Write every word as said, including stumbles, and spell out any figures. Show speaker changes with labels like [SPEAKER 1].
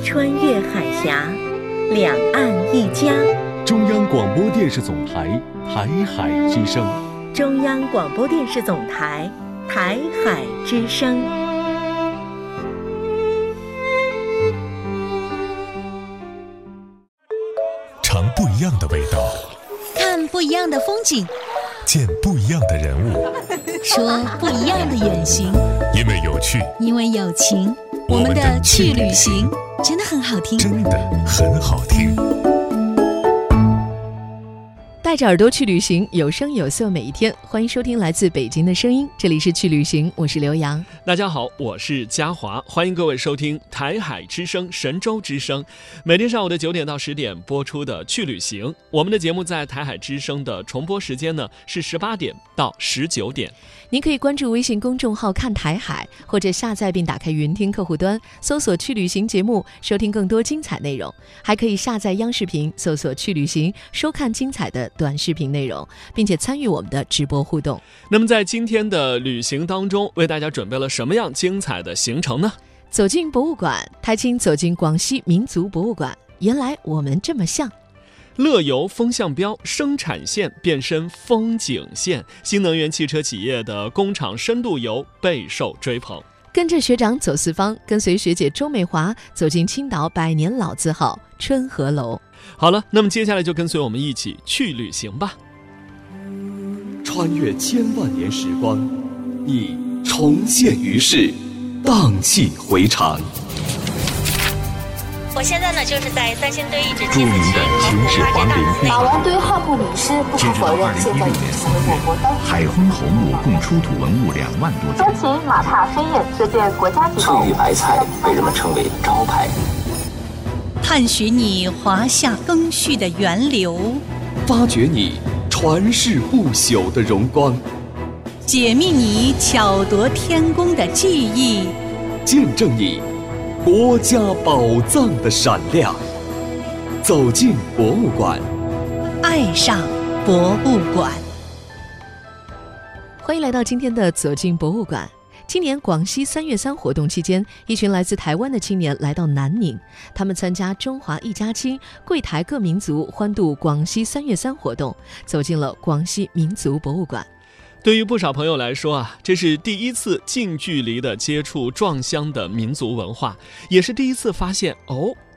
[SPEAKER 1] 穿越海峡，两岸一家。
[SPEAKER 2] 中央广播电视总台台海之声。
[SPEAKER 1] 中央广播电视总台台海之声。
[SPEAKER 2] 尝不一样的味道，
[SPEAKER 3] 看不一样的风景，
[SPEAKER 2] 见不一样的人物，
[SPEAKER 3] 说不一样的远行。
[SPEAKER 2] 因为有趣，
[SPEAKER 3] 因为有情，我们的去旅行真的很好听，
[SPEAKER 2] 真的很好听。
[SPEAKER 4] 带着耳朵去旅行，有声有色每一天。欢迎收听来自北京的声音，这里是去旅行，我是刘洋。
[SPEAKER 5] 大家好，我是嘉华，欢迎各位收听台海之声神州之声，每天上午的九点到十点播出的去旅行。我们的节目在台海之声的重播时间呢是十八点到十九点。
[SPEAKER 4] 您可以关注微信公众号看台海，或者下载并打开云听客户端，搜索去旅行节目，收听更多精彩内容。还可以下载央视频，搜索去旅行，收看精彩的短视频内容，并且参与我们的直播互动。
[SPEAKER 5] 那么在今天的旅行当中，为大家准备了什么样精彩的行程呢？
[SPEAKER 4] 走进博物馆，台青走进广西民族博物馆，原来我们这么像。
[SPEAKER 5] 乐游风向标，生产线变身风景线，新能源汽车企业的工厂深度游备受追捧。
[SPEAKER 4] 跟着学长走四方，跟随学姐周美华走进青岛百年老字号春和楼。
[SPEAKER 5] 好了，那么接下来就跟随我们一起去旅行吧。
[SPEAKER 6] 穿越千万年时光，你重现于世，荡气回肠。
[SPEAKER 7] 我现在呢，就是在三星堆遗址
[SPEAKER 8] 著名的秦始皇陵墓。
[SPEAKER 9] 马王堆号墓名师不可否认，现在已经成为我国当地。
[SPEAKER 8] 海昏侯墓共出土文物两万多件。
[SPEAKER 9] 说起马踏飞燕这件国家级
[SPEAKER 10] 翠玉白菜被人们称为招牌。
[SPEAKER 3] 探寻你华夏更续的源流，
[SPEAKER 6] 发掘你传世不朽的荣光，
[SPEAKER 3] 解密你巧夺天工的技艺，
[SPEAKER 6] 见证你国家宝藏的闪亮。走进博物馆，
[SPEAKER 3] 爱上博物馆。
[SPEAKER 4] 欢迎来到今天的走进博物馆。今年广西三月三活动期间，一群来自台湾的青年来到南宁，他们参加中华一家亲，贵台各民族欢度广西三月三活动，走进了广西民族博物馆。
[SPEAKER 5] 对于不少朋友来说啊，这是第一次近距离的接触壮乡的民族文化，也是第一次发现哦，